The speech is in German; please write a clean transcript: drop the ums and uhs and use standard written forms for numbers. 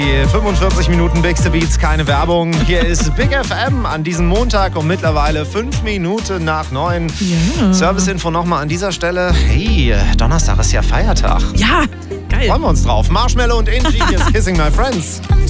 Die 45 Minuten Big Beats, keine Werbung. Hier ist Big FM an diesem Montag um mittlerweile 5 Minuten nach 9. Ja. Serviceinfo nochmal an dieser Stelle. Hey, Donnerstag ist ja Feiertag. Ja, geil. Freuen wir uns drauf. Marshmello und Angie, hier ist Kissing My Friends.